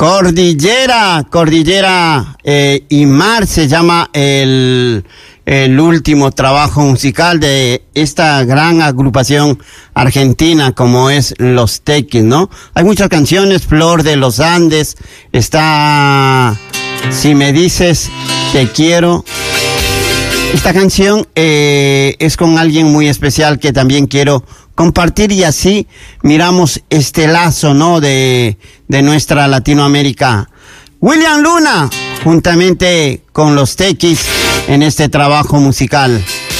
Cordillera y Mar se llama el último trabajo musical de esta gran agrupación argentina como es Los Tequis, ¿no? Hay muchas canciones, Flor de los Andes, está Si me dices te quiero. Esta canción es con alguien muy especial que también quiero compartir y así miramos este lazo, ¿no? de nuestra Latinoamérica. William Luna, juntamente con Los Tequis en este trabajo musical.